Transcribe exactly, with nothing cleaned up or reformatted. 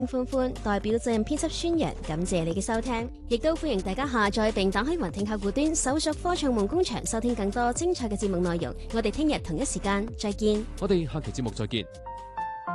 歡歡代表責任編輯宣揚，感謝你嘅收聽，亦都歡迎大家下載並打開雲聽客戶端，搜索科創夢工場，收聽更多精彩嘅節目內容。我哋聽日同一時間再見。 我哋下期節目再見。